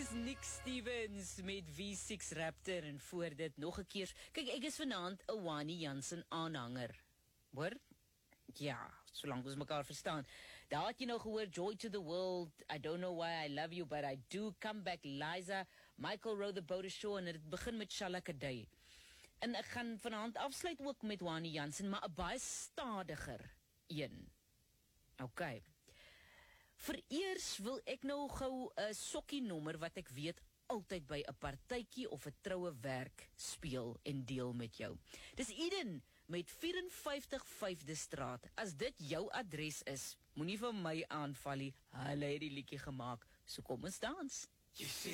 Dis Nick Stevens met V6 Raptor en voor dit nog 'n keer. Kyk, ek is vanaand 'n Wani Jansen aanhanger. Hoor? Ja, solank ons mekaar verstaan. Daar het jy nou gehoor Joy to the World, I don't know why I love you but I do, Come Back Liza, Michael Rowe the Boat Ashore en dit begin met Shalakadai. En ek gaan vanaand afsluit ook met Wani Jansen, maar 'n baie stadiger een. Okay. Vereers wil ek nou gou 'n sokkie nommer wat ek weet altyd by 'n partytjie of 'n troue werk speel en deel met jou. Dis Eden met 54 5de Straat. As dit jou adres is, moenie vir my aanval nie. Hulle het die liedjie gemaak. So kom ons dans.